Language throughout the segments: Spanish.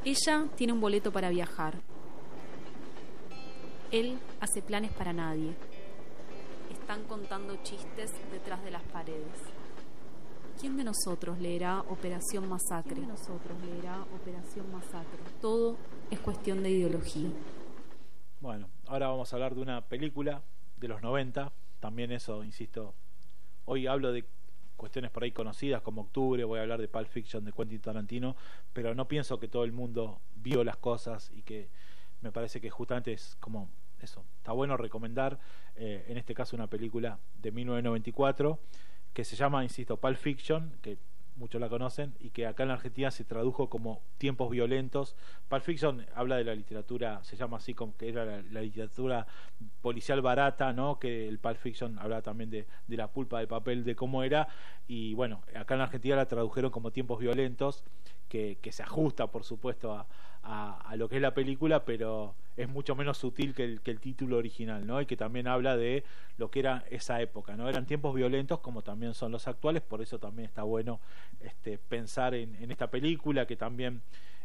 Ella tiene un boleto para viajar. Él hace planes para nadie. Están contando chistes detrás de las paredes. ¿Quién de nosotros leerá Operación Masacre? Todo es cuestión de ideología. Bueno, ahora vamos a hablar de una película de los 90. También eso, insisto, hoy hablo de cuestiones por ahí conocidas como Octubre, voy a hablar de Pulp Fiction de Quentin Tarantino, pero no pienso que todo el mundo vio las cosas, y que me parece que justamente es como eso, está bueno recomendar en este caso una película de 1994 que se llama, insisto, Pulp Fiction, que muchos la conocen, y que acá en la Argentina se tradujo como Tiempos Violentos. Pulp Fiction habla de la literatura, se llama así, como que era la literatura policial barata, ¿no? Que el Pulp Fiction hablaba también de la pulpa de papel, de cómo era, y bueno, acá en la Argentina la tradujeron como Tiempos Violentos, que se ajusta, por supuesto, a lo que es la película, pero es mucho menos sutil que el título original, ¿no? Y que también habla de lo que era esa época, ¿no? Eran tiempos violentos como también son los actuales, por eso también está bueno pensar en esta película, que también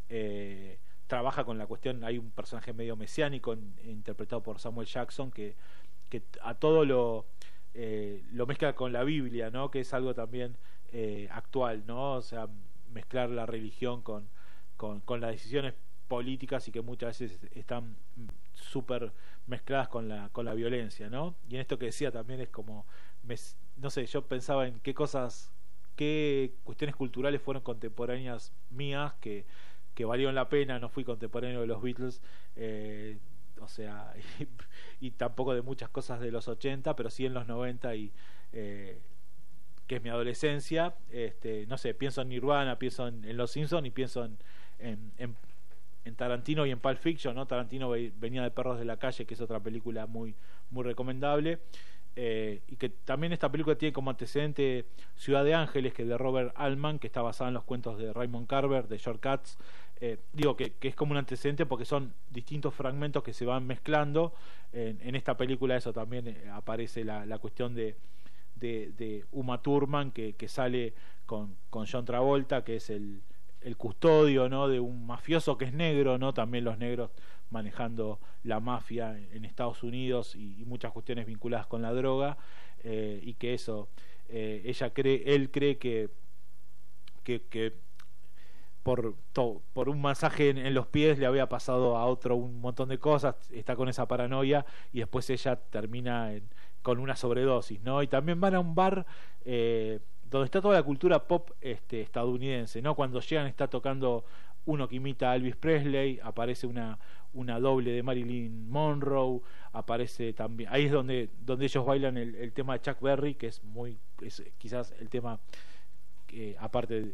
trabaja con la cuestión. Hay un personaje medio mesiánico interpretado por Samuel Jackson que a todo lo mezcla con la Biblia, ¿no? Que es algo también actual, ¿no? O sea, mezclar la religión con las decisiones políticas, y que muchas veces están súper mezcladas con la violencia, ¿no? Y en esto que decía también es como, no sé, yo pensaba en qué cuestiones culturales fueron contemporáneas mías que valieron la pena. No fui contemporáneo de los Beatles, o sea, y tampoco de muchas cosas de los 80, pero sí en los 90, y que es mi adolescencia. No sé, pienso en Nirvana, pienso en Los Simpsons, y pienso en Tarantino y en Pulp Fiction, ¿no? Tarantino venía de Perros de la Calle, que es otra película muy, muy recomendable, y que también esta película tiene como antecedente Ciudad de Ángeles, que es de Robert Altman, que está basada en los cuentos de Raymond Carver, de Shortcuts. Digo que es como un antecedente porque son distintos fragmentos que se van mezclando. En esta película eso también aparece la cuestión de Uma Thurman, que sale con John Travolta, que es el custodio, ¿no? De un mafioso que es negro, ¿no? También los negros manejando la mafia en Estados Unidos, y muchas cuestiones vinculadas con la droga, y que eso, él cree que por un masaje en los pies le había pasado a otro un montón de cosas, está con esa paranoia, y después ella termina con una sobredosis, ¿no? Y también van a un bar donde está toda la cultura pop estadounidense, ¿no? Cuando llegan está tocando uno que imita a Elvis Presley, aparece una doble de Marilyn Monroe, aparece también, ahí es donde ellos bailan el tema de Chuck Berry, que es quizás el tema aparte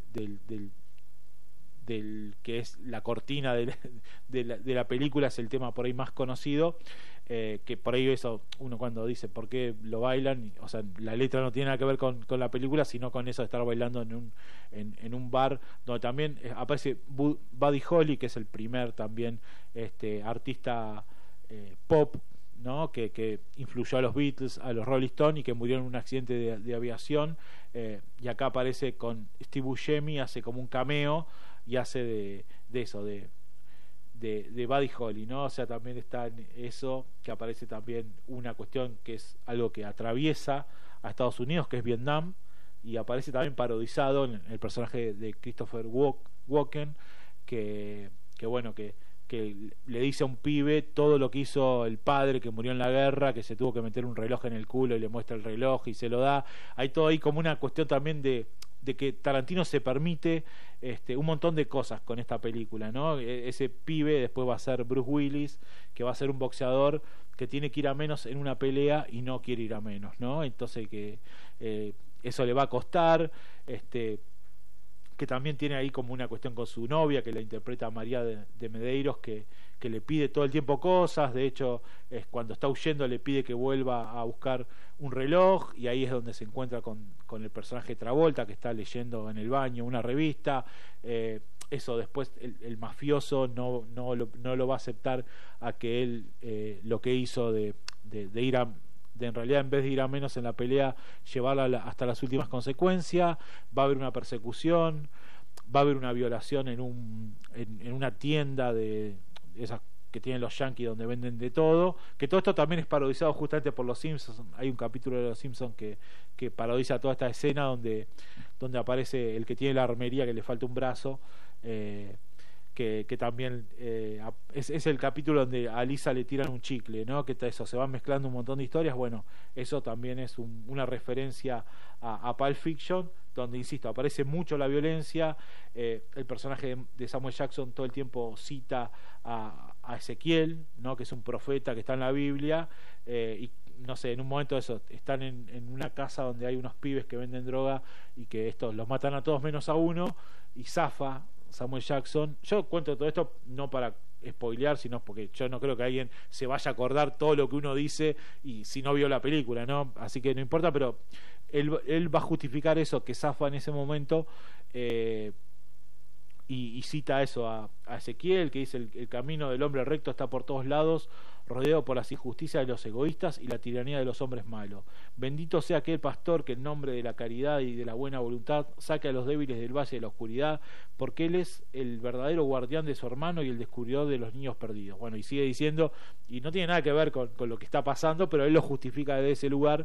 del que es la cortina de la película, es el tema por ahí más conocido, que por ahí eso uno cuando dice por qué lo bailan, o sea, la letra no tiene nada que ver con la película, sino con eso de estar bailando en un bar, donde también aparece Buddy Holly, que es el primer también artista pop, ¿no? Que influyó a los Beatles, a los Rolling Stones, y que murió en un accidente de aviación, y acá aparece con Steve Buscemi, hace como un cameo y hace de eso, de Buddy Holly, ¿no? O sea, también está en eso, que aparece también una cuestión que es algo que atraviesa a Estados Unidos, que es Vietnam, y aparece también parodizado en el personaje de Christopher Walken, que bueno, que le dice a un pibe todo lo que hizo el padre que murió en la guerra, que se tuvo que meter un reloj en el culo, y le muestra el reloj y se lo da. Hay todo ahí como una cuestión también de que Tarantino se permite un montón de cosas con esta película, ¿no? Ese pibe después va a ser Bruce Willis, que va a ser un boxeador que tiene que ir a menos en una pelea y no quiere ir a menos, ¿no? Entonces que eso le va a costar, que también tiene ahí como una cuestión con su novia, que la interpreta María de Medeiros, que le pide todo el tiempo cosas. De hecho, cuando está huyendo le pide que vuelva a buscar un reloj, y ahí es donde se encuentra con el personaje Travolta, que está leyendo en el baño una revista. Eso después el mafioso no lo va a aceptar, a que él lo que hizo de ir en realidad, en vez de ir a menos en la pelea, llevarla hasta las últimas consecuencias. Va a haber una persecución. va a haber una violación en una tienda de esas que tienen los yankees donde venden de todo, que todo esto también es parodizado justamente por los Simpsons. Hay un capítulo de los Simpsons que parodiza toda esta escena donde aparece el que tiene la armería que le falta un brazo, que también es el capítulo donde a Lisa le tiran un chicle, ¿no? Que eso, se van mezclando un montón de historias. Bueno, eso también es una referencia a Pulp Fiction, donde, insisto, aparece mucho la violencia. El personaje de Samuel Jackson todo el tiempo cita a Ezequiel, ¿no? Que es un profeta que está en la Biblia, y no sé, en un momento de eso están en una casa donde hay unos pibes que venden droga y que estos los matan a todos menos a uno, y zafa Samuel Jackson. Yo cuento todo esto no para spoilear, sino porque yo no creo que alguien se vaya a acordar todo lo que uno dice y si no vio la película, ¿no? Así que no importa, pero él va a justificar eso, que zafa en ese momento, y cita eso a Ezequiel, que dice: el camino del hombre recto está por todos lados, rodeado por las injusticias de los egoístas y la tiranía de los hombres malos. Bendito sea aquel pastor que en nombre de la caridad y de la buena voluntad saque a los débiles del valle de la oscuridad, porque él es el verdadero guardián de su hermano y el descubridor de los niños perdidos. Bueno, y sigue diciendo, y no tiene nada que ver con lo que está pasando, pero él lo justifica desde ese lugar.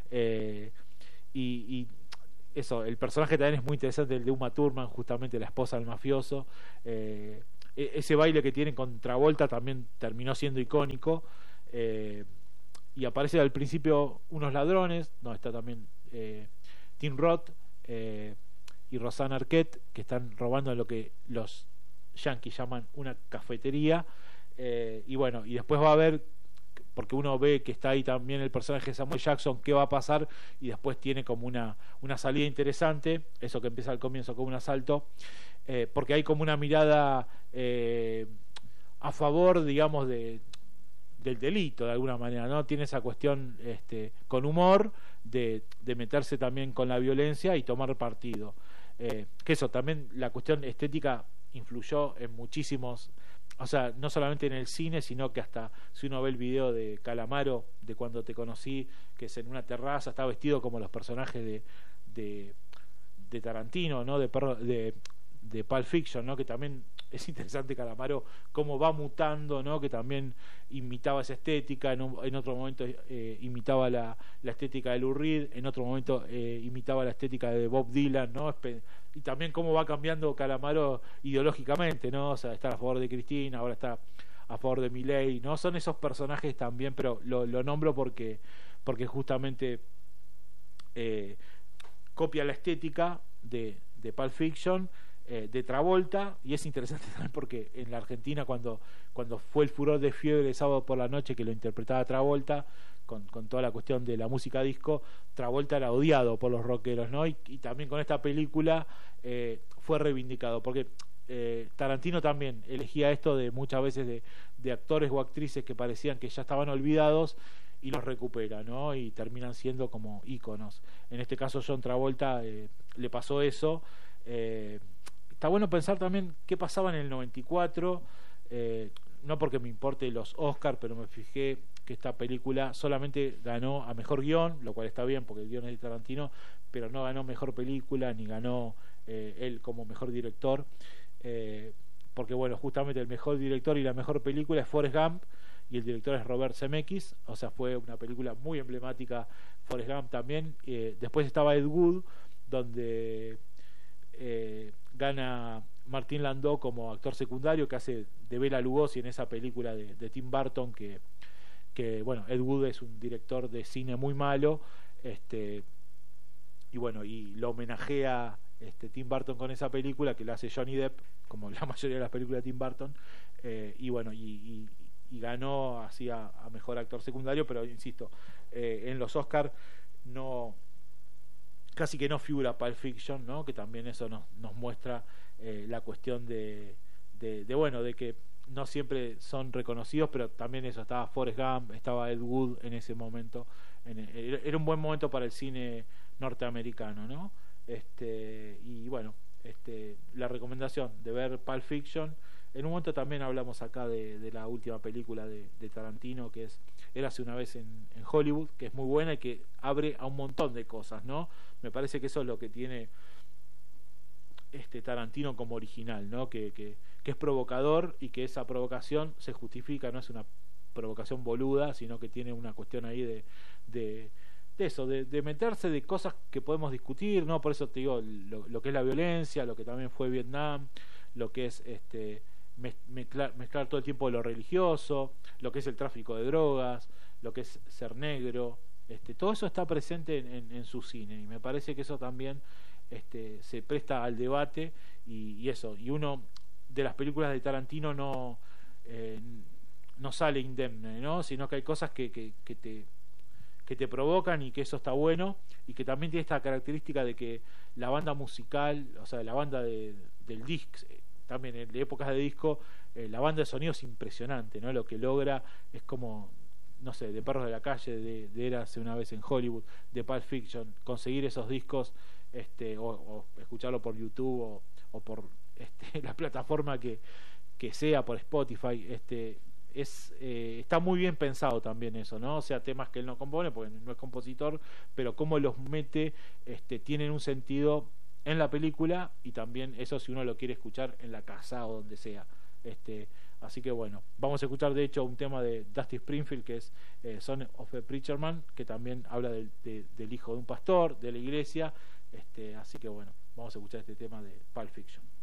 Y eso, el personaje también es muy interesante, el de Uma Thurman, justamente la esposa del mafioso. Ese baile que tienen con Travolta también terminó siendo icónico, y aparece al principio unos ladrones, no, está también Tim Roth y Rosanna Arquette, que están robando en lo que los yankees llaman una cafetería, y bueno, y después va a haber, porque uno ve que está ahí también el personaje de Samuel Jackson, qué va a pasar, y después tiene como una salida interesante, eso que empieza al comienzo como un asalto, porque hay como una mirada a favor, digamos, del delito de alguna manera, ¿no? Tiene esa cuestión con humor de meterse también con la violencia y tomar partido, que eso también, la cuestión estética influyó en muchísimos, o sea, no solamente en el cine, sino que hasta si uno ve el video de Calamaro, de Cuando te conocí, que es en una terraza, está vestido como los personajes de Tarantino, ¿no? De Pulp Fiction, ¿no? Que también es interesante Calamaro cómo va mutando, ¿no? Que también imitaba esa estética, en otro momento imitaba la estética de Lou Reed, en otro momento imitaba la estética de Bob Dylan, ¿no? Y también cómo va cambiando Calamaro ideológicamente, ¿no? O sea, está a favor de Cristina, ahora está a favor de Milei, ¿no? Son esos personajes también, pero lo nombro porque justamente copia la estética de Pulp Fiction, de Travolta, y es interesante también porque en la Argentina cuando fue el furor de Fiebre el sábado por la noche, que lo interpretaba Travolta con toda la cuestión de la música disco, Travolta era odiado por los rockeros, ¿no? Y también con esta película fue reivindicado, porque Tarantino también elegía esto de muchas veces de actores o actrices que parecían que ya estaban olvidados y los recupera, ¿no? Y terminan siendo como íconos. En este caso John Travolta le pasó eso. Está bueno pensar también qué pasaba en el 94, no porque me importe los Oscars, pero me fijé que esta película solamente ganó a mejor guión, lo cual está bien porque el guión es de Tarantino, pero no ganó mejor película ni ganó él como mejor director, porque bueno, justamente el mejor director y la mejor película es Forrest Gump y el director es Robert Zemeckis, o sea, fue una película muy emblemática Forrest Gump también. Después estaba Ed Wood, donde gana Martín Landau como actor secundario, que hace de Bela Lugosi en esa película de Tim Burton, que bueno, Ed Wood es un director de cine muy malo, y bueno, y lo homenajea Tim Burton con esa película que la hace Johnny Depp, como la mayoría de las películas de Tim Burton, y bueno, y ganó así a mejor actor secundario, pero insisto, en los Oscars casi que no figura Pulp Fiction, ¿no? Que también eso nos muestra la cuestión de que no siempre son reconocidos, pero también eso, estaba Forrest Gump, estaba Ed Wood en ese momento, era un buen momento para el cine norteamericano, ¿no? Y bueno, la recomendación de ver Pulp Fiction. En un momento también hablamos acá de la última película de Tarantino, que es Érase una vez en Hollywood, que es muy buena y que abre a un montón de cosas, ¿no? Me parece que eso es lo que tiene Tarantino como original, ¿no? Que es provocador y que esa provocación se justifica, no es una provocación boluda, sino que tiene una cuestión ahí de eso, de meterse de cosas que podemos discutir, ¿no? Por eso te digo, lo que es la violencia, lo que también fue Vietnam, lo que es mezclar todo el tiempo lo religioso, lo que es el tráfico de drogas, lo que es ser negro, todo eso está presente en su cine, y me parece que eso también se presta al debate, y eso, y uno de las películas de Tarantino no sale indemne, ¿no? Sino que hay cosas que te provocan, y que eso está bueno, y que también tiene esta característica de que la banda musical, o sea, la banda del disc, también de épocas de disco, la banda de sonido es impresionante, ¿no? Lo que logra es como, no sé, de Perros de la Calle, de Érase una vez en Hollywood, de Pulp Fiction, conseguir esos discos, o escucharlo por YouTube, o por la plataforma que sea, por Spotify, está muy bien pensado también eso, ¿no? O sea, temas que él no compone porque no es compositor, pero cómo los mete, tienen un sentido en la película, y también eso si uno lo quiere escuchar en la casa o donde sea. Así que bueno, vamos a escuchar de hecho un tema de Dusty Springfield, que es Son of a Preacher Man, que también habla del hijo de un pastor, de la iglesia. Así que bueno, vamos a escuchar este tema de Pulp Fiction.